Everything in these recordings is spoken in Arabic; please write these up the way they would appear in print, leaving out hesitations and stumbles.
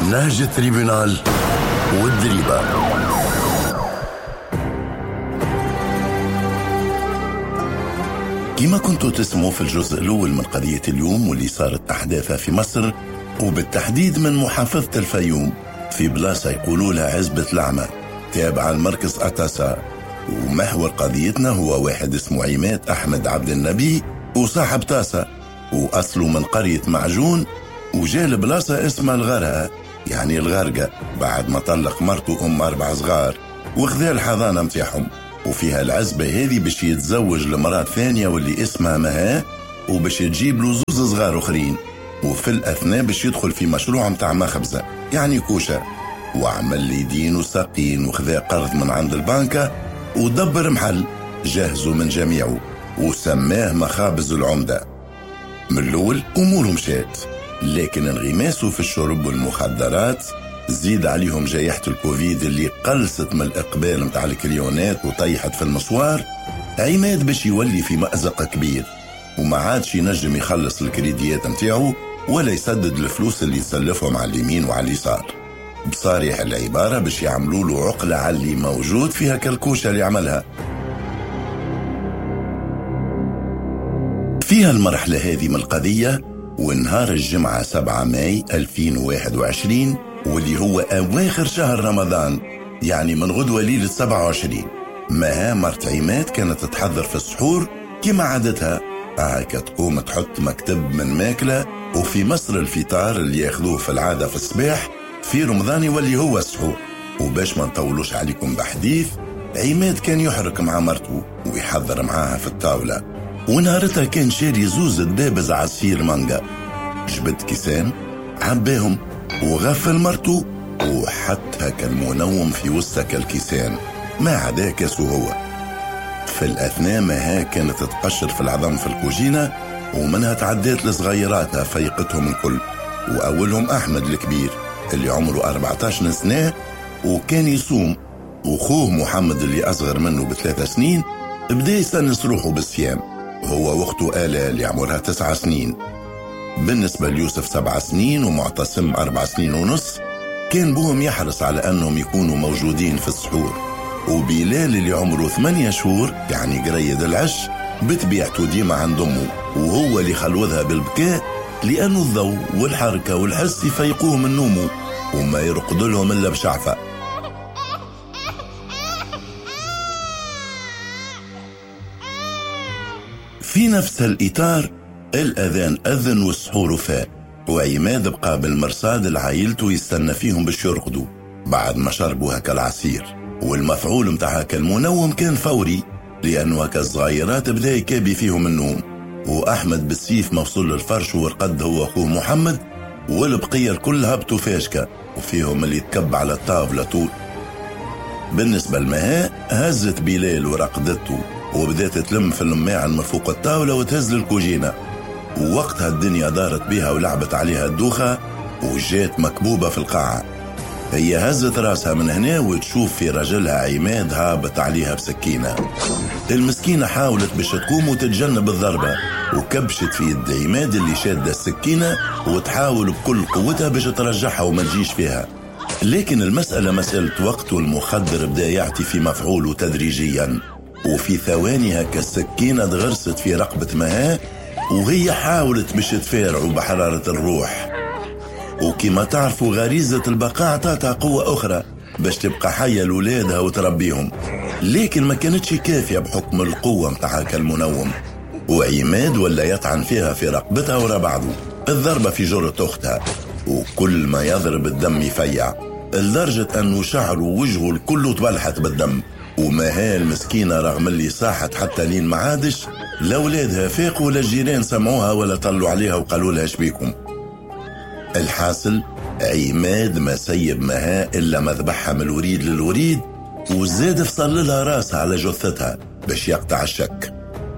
نهج التريبونال والدريبة. كما كنتوا تسمعوا في الجزء الأول من قضية اليوم واللي صارت أحداثها في مصر وبالتحديد من محافظة الفيوم في بلاصة يقولوا لها عزبة العمى تابعة المركز أتاسا. ومحور قضيتنا هو واحد اسمه عماد أحمد عبد النبي وصاحب تاسا وأصله من قرية معجون وجاء لبلاصة اسمها الغرقة يعني الغرقة بعد ما طلق مرته أم 4 صغار وخذا الحضانة متاعهم. وفيها العزبة هذه باش يتزوج لمرات ثانية واللي اسمها مها وباش تجيب له 2 صغار أخرين. وفي الأثناء باش يدخل في مشروع متاع مخبزة يعني كوشة وعمل لي دين وساقين وخذا قرض من عند البنكة ودبر محل جهزه من جميعه وسماه مخابز العمدة. من الأول أموره مشات لكن انغماسه في الشرب والمخدرات زيد عليهم جائحة الكوفيد اللي قلصت من الإقبال متاع الكريونات وطيحت في المسوار. عماد باش يولي في مأزق كبير وما عادش ينجم يخلص الكريديات متاعه ولا يسدد الفلوس اللي يسلفهم على اليمين وعلى اليسار. بصريح العبارة باش يعملوا له عقلة على اللي موجود فيها كالكوشة اللي عملها. فيها المرحلة هذه من القضية ونهار الجمعة 7 ماي 2021 واللي هو أواخر شهر رمضان يعني من غدوة ليلة 27 مها مرت عماد كانت تحضر في السحور كما عادتها هكا تقوم تحط مكتب من ماكلة وفي مصر الفطار اللي ياخذوه في العادة في الصباح في رمضان واللي هو السحور. وباش ما نطولوش عليكم بحديث عماد كان يحرك مع مرته ويحضر معاها في الطاولة. ونهارتها كان شاري 2 دبابز عصير مانجا جبت كيسان عباهم وغفل مرته وحط هكا المنوم في وسط الكيسان ما عدا كاسو هو. في الأثناء مها كانت تقشر في العظام في الكوجينة ومنها تعدات لصغيراتها فيقتهم الكل وأولهم أحمد الكبير اللي عمره 14 سنة وكان يصوم وخوه محمد اللي أصغر منه ب3 سنين بدأ يسنس روحه بالصيام هو واخته آلة اللي عمرها 9 سنين. بالنسبة ليوسف 7 سنين ومعتصم 4 سنين ونص كان بوهم يحرص على أنهم يكونوا موجودين في السحور. وبلال اللي عمره 8 شهور يعني قريد العش بتبيعته ديما عند أمه وهو اللي خلوذها بالبكاء لأنه الضوء والحركة والحس يفيقوه من نومه وما يرقد لهم إلا بشعفة. في نفس الإطار الأذان أذن والسحور فاء وعماد بقى بالمرصاد لعائلته يستنى فيهم باش يرقدوا بعد ما شربوا هكا العصير. والمفعول متاع هكا المنوم كان فوري لأنه هكا الصغيرات بدا يكابي فيهم النوم. وأحمد بالسيف مفصول للفرش ورقد هو أخوه محمد والبقية الكل هبطوا فاشكة وفيهم اللي يتكب على الطاولة طول. بالنسبة لمها هزت بلال ورقدته وبدأت تلم في اللماعن من فوق الطاولة وتهز للكوجينة. ووقتها الدنيا دارت بيها ولعبت عليها الدوخة وجات مكبوبة في القاعة. هي هزت راسها من هنا وتشوف في رجلها عماد هابط عليها بسكينة. المسكينة حاولت باش تقوم وتتجنب الضربة وكبشت في يد عماد اللي شاد السكينة وتحاول بكل قوتها باش ترجعها وما تجيش فيها. لكن المسألة مسألة وقت والمخدر بدأ يعطي في مفعوله تدريجيا وفي ثواني هكا السكينة تغرست في رقبة مها وهي حاولت باش تفارعوا بحرارة الروح. وكما تعرفوا غريزة البقاء تعطى قوة أخرى باش تبقى حية لولادها وتربيهم لكن ما كانتش كافية بحكم القوة متاعها المنوم. وعماد ولا يطعن فيها في رقبتها ورا بعضه الضربة في جرة أختها وكل ما يضرب الدم يفيع لدرجة أنه شعره ووجهه الكل تبلحت بالدم. ومها المسكينة رغم اللي صاحت حتى لين معادش لأولادها فاقوا ولا الجيران سمعوها ولا طلوا عليها وقالوا لها شبيكم. الحاصل عماد ما سيب مها إلا مذبحها من الوريد للوريد وزاد فصل لها راسها على جثتها باش يقطع الشك.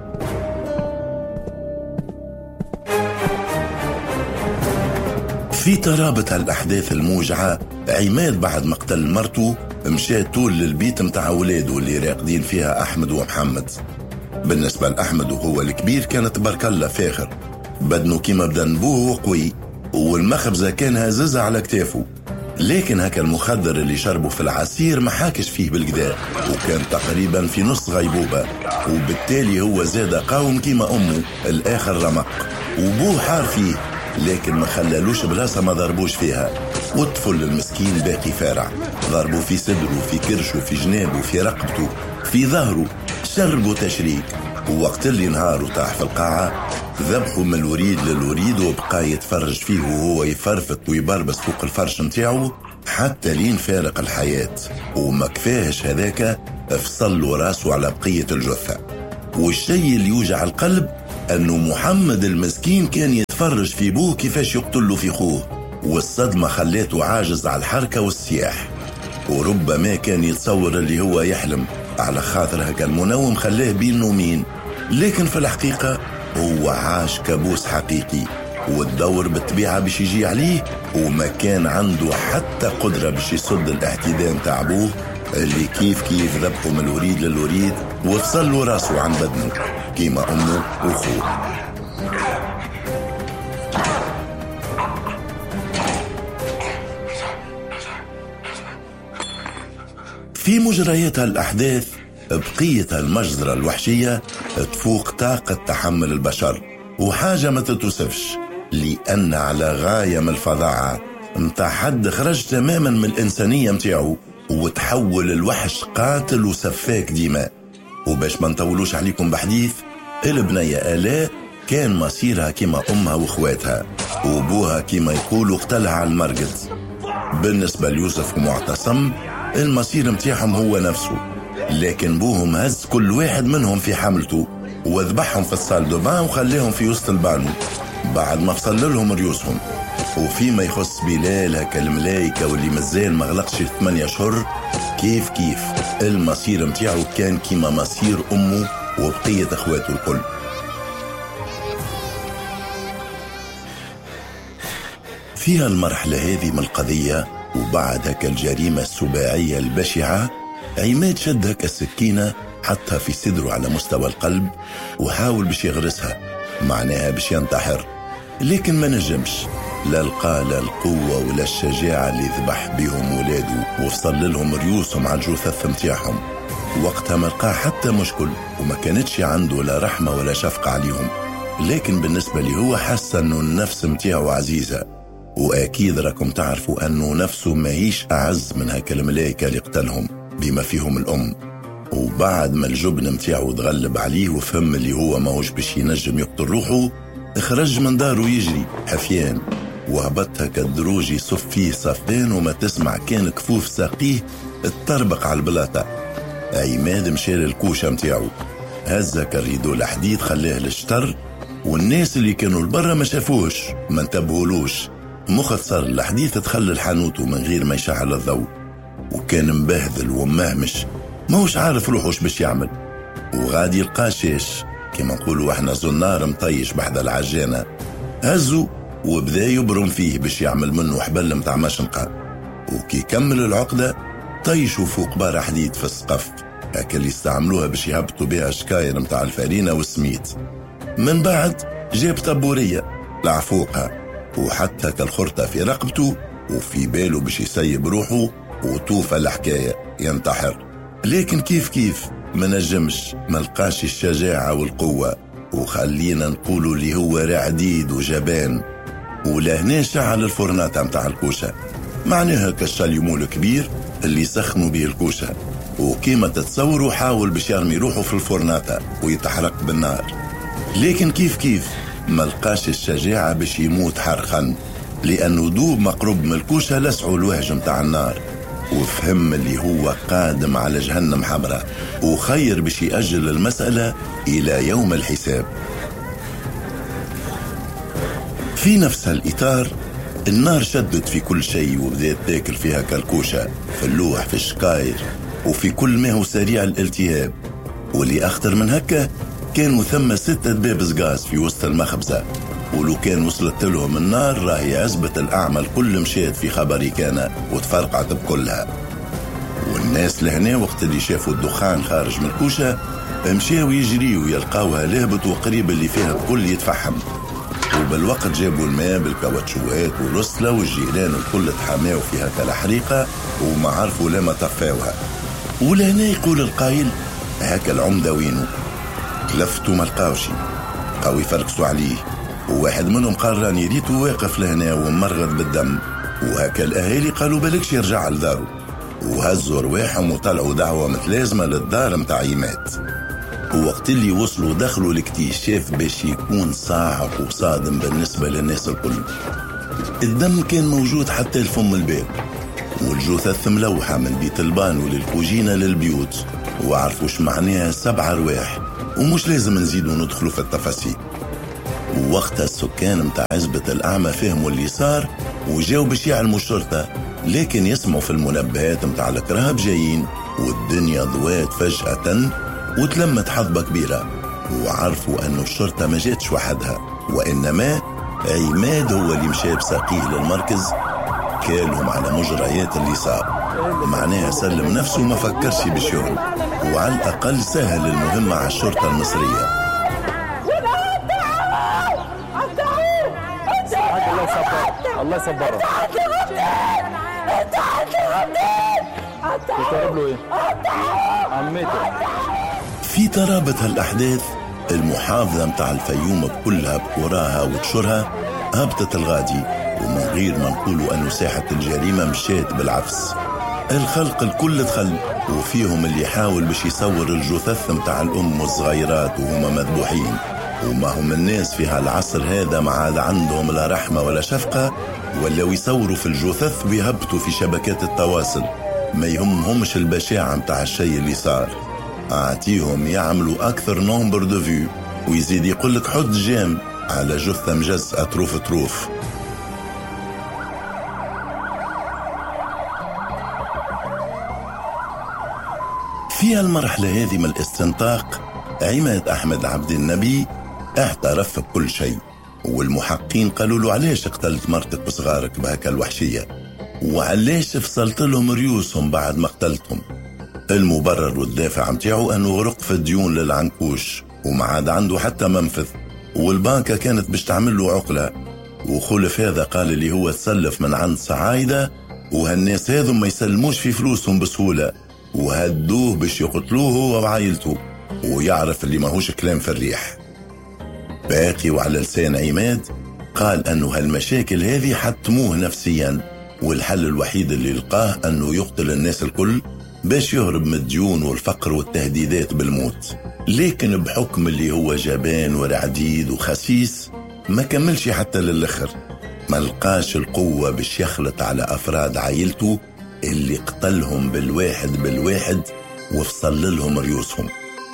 في ترابط هالأحداث الموجعة عماد بعد مقتل مرته مشى طول للبيت متاع ولاده اللي راقدين فيها أحمد ومحمد. بالنسبة لأحمد وهو الكبير كانت تبارك الله فاخر بدنه كيما بدن بوه وقوي والمخبزة كان هززها على كتافه لكن هكا المخدر اللي شربه في العصير ما حاكش فيه بالقدا، وكان تقريبا في نص غيبوبة، وبالتالي هو زاد قاوم كيما أمه الآخر رمق، وبوه حار فيه لكن ما خلالوش بلاصة ما ضربوش فيها، والطفل المسكين باقي فارع، ضربوا في صدره في كرشه في جنابه في رقبته في ظهره، شرقوا تشريك، ووقت اللي نهار وطاح في القاعة ذبحوا من الوريد للوريد، وبقى يتفرج فيه وهو يفرفط ويبربس فوق الفرش متاعه حتى لين فارق الحياة. وما كفاهش هذاك، افصلوا راسه على بقية الجثة. والشيء اللي يوجع القلب أنه محمد المسكين كان يتفرج في بوه كيفاش يقتله في خوه، والصدمة خليته عاجز على الحركة والسياح، وربما كان يتصور اللي هو يحلم على خاطر هكا المنوم خلاه بين نومين، لكن في الحقيقة هو عاش كابوس حقيقي، والدور بالطبيعة باش يجي عليه، وما كان عنده حتى قدرة باش يصد الاحتدام تاع ابوه اللي كيف ذبحه من الوريد للوريد وفصل له راسه عن بدنه كيما امه واخوه. في مجريات الأحداث بقية المجزرة الوحشية تفوق طاقة تحمل البشر، وحاجة ما تتوصفش، لأن على غاية من الفظاعة متاع حد خرج تماما من الإنسانية متاعه وتحول الوحش قاتل وسفاك دماء. وباش ما نطولوش عليكم بحديث، البنية آلاء كان مصيرها كما أمها وإخواتها، وأبوها كما يقولوا قتلها على المرقد. بالنسبة ليوسف ومعتصم المصير متاعهم هو نفسه، لكن بوهم هز كل واحد منهم في حملته وذبحهم في الصال دوبان وخليهم في وسط البانو بعد ما فصل لهم ريوسهم. وفيما يخص بلال هكا الملايكة واللي مازال ما غلقش 8 أشهر، كيف المصير متاعه كان كيما مصير أمه وبقية أخواته الكل. فيها المرحلة هذه من القضية وبعد هكا الجريمة السباعية البشعة، عماد شد هكا السكينة حطها في صدره على مستوى القلب وحاول باش يغرسها، معناها باش ينتحر، لكن ما نجمش، لا لقى لا القوة ولا الشجاعة اللي ذبح بيهم ولاده وفصل لهم ريوسهم على الجثث متاعهم. وقتها ما لقى حتى مشكل وما كانتش عنده لا رحمة ولا شفقة عليهم، لكن بالنسبة لي هو حس أنه النفس متاعه عزيزة، وأكيد راكم تعرفوا أنه نفسه ما هيش أعز من هكا الملائكة اللي قتلهم بما فيهم الأم. وبعد ما الجبن متاعه تغلب عليه وفهم اللي هو ماهوش باش ينجم يقتل روحه، خرج من داره يجري حفيان، وهبط هكا الدروج يصف فيه صفين وما تسمع كان كفوف ساقيه اتطربق على البلاطة. عماد مشى للكوشة متاعه، هز هكا الريدو الحديد خلاه للشطر، والناس اللي كانوا لبرا ما شافوش ما انتبهولوش، مختصر الحديد تخلى الحانوته من غير ما يشعل الضوء، وكان مبهذل ومهمش ماهوش عارف روحوش باش يعمل، وغادي يلقى شاش كما نقولوا احنا زنار مطيش بحذا العجانة، هزو وبدا يبرم فيه باش يعمل منه حبل متاع مشنقة، وكي كمل العقدة طيشوا فوق بار حديد في السقف هكا اللي استعملوها باش يهبطوا بها شكاير متاع الفارينة والسميت. من بعد جاب طبورية لعفوقها وحتى كالخرطة في رقبته وفي باله باش يسيب روحه وطوف الحكاية ينتحر، لكن كيف ما نجمش، ما لقاش الشجاعة والقوة، وخلينا نقولوا اللي هو رعديد وجبان. ولهنا شعل الفرنات متاع الكوشة، معناها كالشاليمو الكبير اللي سخنوا به الكوشة، وكيما تتصوروا حاول باش يرمي روحه في الفرناطة ويتحرق بالنار، لكن كيف ما لقاش الشجاعة باش يموت حرخا، لأنه دوب مقرب من الكوشة لسعوا الوهج متاع النار، وفهم اللي هو قادم على جهنم حمراء، وخير باش يأجل المسألة إلى يوم الحساب. في نفس الإطار النار شدت في كل شيء وبدأت تاكل فيها كالكوشة، في اللوح في الشكاير وفي كل ما هو سريع الالتهاب. واللي أخطر من هكا كانوا ثم 6 دبابز غاز في وسط المخبزة، ولو كان وصلت لهم النار راهي عزبة الأعمال كل مشيت في خبري كان وتفرقعت بكلها. والناس لهنا وقت اللي شافوا الدخان خارج من الكوشة مشاو يجريوا يلقاوها لهبت وقريب اللي فيها بكل يتفحم، وبالوقت جابوا الماء بالكاوتشوات والرسلة والجيران الكل تحماوا فيها كالحريقة وما عرفوا لما طفاوها. ولهنا يقول القايل هكا العمدة وينه؟ لفتوا ما لقاوشي، قاو يفركسوا عليه، وواحد منهم قال راني ريته واقف لهنا ومرغد بالدم. وهكا الأهالي قالوا بالكش يرجع لدارو، وهزوا رواحهم وطلعوا دعوة متلازمة للدار متاع عماد. ووقت اللي وصلوا دخلوا الاكتشاف باش يكون صعب وصادم بالنسبة للناس الكل. الدم كان موجود حتى الفم الباب، والجثث ملوحة من بيت البانو للكوجينة للبيوت، وعرفوش معناها 7 رواح، ومش لازم نزيدوا ندخلوا في التفاصيل. ووقتها السكان متاع عزبة الأعمى فهموا اللي صار وجاوا باش يعلموا الشرطة، لكن يسمعوا في المنبهات متاع الكراب جايين، والدنيا ضوات فجأة وتلمت حضبة كبيرة، وعرفوا أن الشرطة ما جاتش وحدها، وإنما عماد هو اللي مشى بساقيه للمركز كالهم على مجريات اللي صار. معناها سلم نفسه وما فكرش بشيون، وعلى الأقل سهل المهمة على الشرطة المصرية. الله يصبره. في ترابط هالأحداث المحافظة متاع الفيوم بكلها بكراها وتشرها هبطت الغادي، ومن غير ما نقولوا أنه ساحة الجريمة مشيت بالعفس. الخلق الكل دخل، وفيهم اللي يحاول باش يصور الجثث متاع الأم والصغيرات وهما مذبوحين. وما هم الناس في هالعصر هذا ما عاد عندهم لا رحمة ولا شفقة، ولا يصوروا في الجثث ويهبطوا في شبكات التواصل، ما يهمهمش البشاعة متاع الشيء اللي صار. أعطيهم يعملوا أكثر نومبر دو فيو، ويزيد يقولك حط جام على جثة مجزأة طروف. في المرحلة هذه من الاستنطاق عماد أحمد عبد النبي اعترف بكل شيء، والمحققين قالوا له علاش قتلت مرتك وصغارك بهكا الوحشية، وعلاش فصلت لهم ريوسهم بعد ما قتلتهم. المبرر والدافع متاعه أنه غرق في الديون للعنكوش وما عاد عنده حتى منفذ، والبنكة كانت باش تعمل له عقلة. وخلف هذا قال اللي هو تسلف من عند صعايدة، وهالناس هذم ما يسلموش في فلوسهم بسهولة، وهدوه باش يقتلوه هو وعائلته، ويعرف اللي ماهوش كلام في الريح. باقي وعلى لسان عماد قال أنه هالمشاكل هذه حتموه نفسيا، والحل الوحيد اللي لقاه أنه يقتل الناس الكل باش يهرب من الديون والفقر والتهديدات بالموت. لكن بحكم اللي هو جبان ورعديد وخسيس ما كملش حتى للآخر، ما لقاش القوة باش يخلط على أفراد عائلته اللي قتلهم بالواحد وفصل لهم ريوسهم.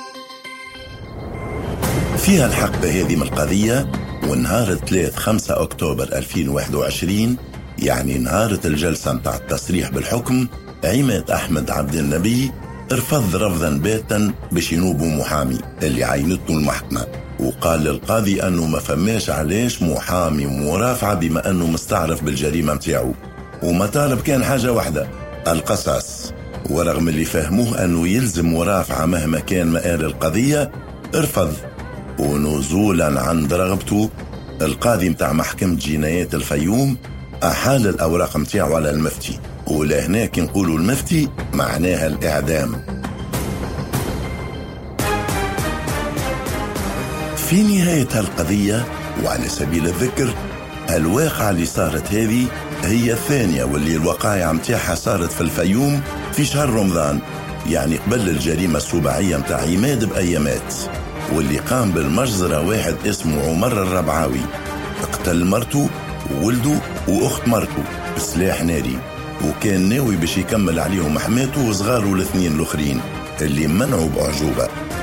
فيها الحقبة هذه من القضية، ونهار 3/5 أكتوبر 2021 يعني نهارة الجلسة متاع التصريح بالحكم، عماد أحمد عبد النبي ارفض رفضا باتا باش ينوبوا محامي اللي عينته المحكمة، وقال للقاضي أنه ما فماش علاش محامي مرافعة بما أنه مستعرف بالجريمة متاعه، وما طالب كان حاجة واحدة القصاص. ورغم اللي فهموه أنه يلزم مرافعة مهما كان مآل القضية ارفض. ونزولا عند رغبته القاضي متاع محكمة جنايات الفيوم أحال الأوراق متاعه على المفتي، ولهناك نقولوا المفتي معناها الإعدام. في نهاية هالقضية وعلى سبيل الذكر، الواقعة اللي صارت هذه هي الثانية واللي الوقائع متاعها صارت في الفيوم في شهر رمضان، يعني قبل الجريمة السباعية متاع عماد بأيامات، واللي قام بالمجزرة واحد اسمه عمر الربعاوي، اقتل مرته وولده وأخت مرته بسلاح ناري، وكان ناوي باش يكمل عليهم حماته وصغاره الاثنين الأخرين اللي منعوا بأعجوبة.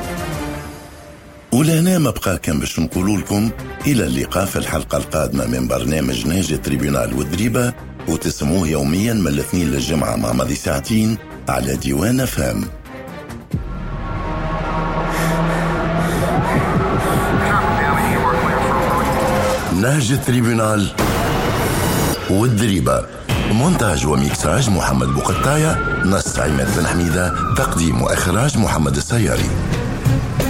ولهنا ما بقى كان باش نقول لكم إلى اللقاء في الحلقة القادمة من برنامج ناجي تريبيونال والدريبة، وتسموه يوميا من الاثنين للجمعة مع ماضي ساعتين على ديوان فهم. ناجي تريبيونال والدريبة، مونتاج وميكساج محمد بوقطاية، نص عماد بن حميدة، تقديم وإخراج محمد السياري.